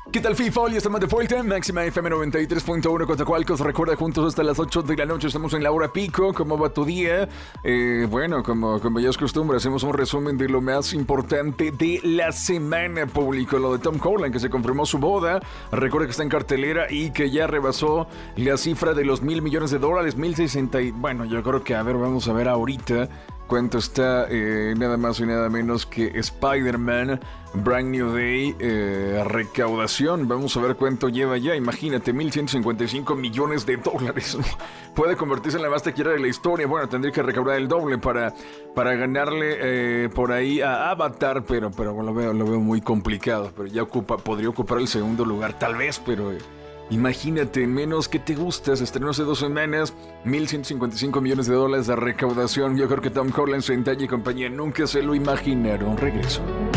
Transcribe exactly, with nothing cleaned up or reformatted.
¿Qué tal FIFA? Y estamos de vuelta en Máxima F M noventa y tres punto uno Coatzacoalcos. Recuerda, juntos hasta las ocho de la noche. Estamos en la hora pico. ¿Cómo va tu día? Eh, bueno, como, como ya es costumbre, hacemos un resumen de lo más importante de la semana. Publicó lo de Tom Holland, que se confirmó su boda. Recuerda que está en cartelera y que ya rebasó la cifra de los mil millones de dólares. Mil sesenta y... Bueno, yo creo que, a ver, vamos a ver ahorita cuánto está, eh, nada más y nada menos que Spider-Man Brand New Day, eh, recaudación. Vamos a ver cuánto lleva ya. Imagínate, mil ciento cincuenta y cinco millones de dólares. Puede convertirse en la más taquillera de la historia. Bueno, tendría que recaudar el doble para, para ganarle eh, por ahí a Avatar, pero, pero bueno, lo veo, lo veo muy complicado. Pero ya ocupa, podría ocupar el segundo lugar, tal vez, pero... Eh, Imagínate, en menos que te gusta, se estrenó hace dos semanas, mil ciento cincuenta y cinco millones de dólares de recaudación. Yo creo que Tom Holland, Zendaya y compañía nunca se lo imaginaron. Regreso.